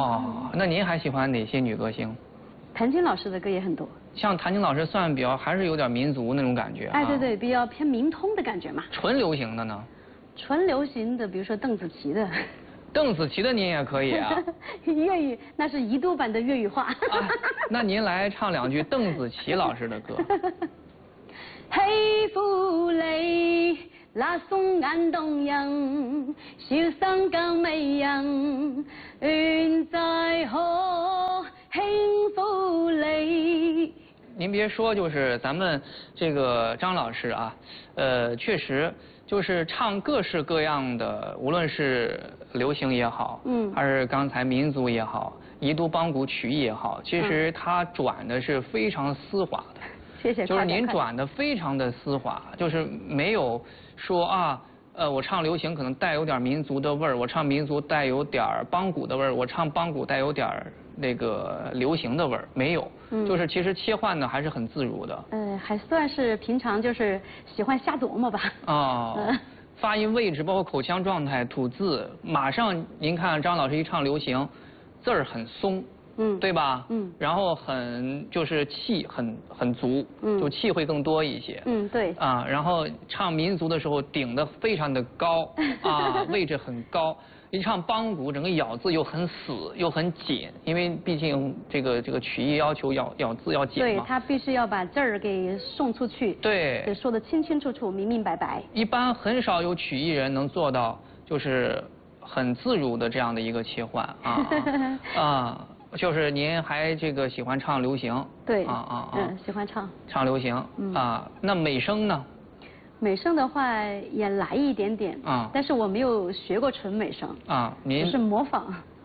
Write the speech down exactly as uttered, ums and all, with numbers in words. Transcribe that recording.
哦，那您还喜欢哪些女歌星？ 谭晶老师的歌也很多。 像谭晶老师算比较还是有点民族那种感觉、啊。 哎，对对，比较偏民通的感觉嘛。 纯流行的呢？ 纯流行的，比如说邓紫棋的。 邓紫棋的您也可以啊。 粤语那是宜都版的粤语话。 啊，那您来唱两句邓紫棋老师的歌。 喜歡你那雙眼動人，笑聲更迷人，願再可輕撫你。 您别说，就是咱们这个张老师啊，呃，确实就是唱各式各样的，无论是流行也好，嗯，还是刚才民族也好，宜都邦古曲艺也好，其实他转的是非常丝滑的。 谢谢。 就是您转的非常的丝滑，就是没有说啊，呃，我唱流行可能带有点民族的味儿，我唱民族带有点邦古的味儿，我唱邦古带有点那个流行的味儿，没有，嗯，就是其实切换的还是很自如的。 呃，还算是平常就是喜欢瞎琢磨吧。 哦，嗯、发音位置包括口腔状态、吐字，马上您看张老师一唱流行，字儿很松。嗯，对吧？嗯，然后很就是气很很足，嗯，就气会更多一些。 嗯，对。 啊，然后唱民族的时候顶得非常的高，啊，位置很高。一唱邦古，整个咬字又很死又很紧，因为毕竟这个这个曲艺要求咬咬字要紧嘛。 对，他必须要把字儿给送出去。 对。 得说得清清楚楚、明明白白。 一般很少有曲艺人能做到就是很自如的这样的一个切换啊啊。就是您还这个喜欢唱流行？ 对，啊啊啊，嗯，喜欢唱。 唱流行，嗯啊，那美声呢？ 美声的话也来一点点啊，但是我没有学过纯美声啊，您是模仿。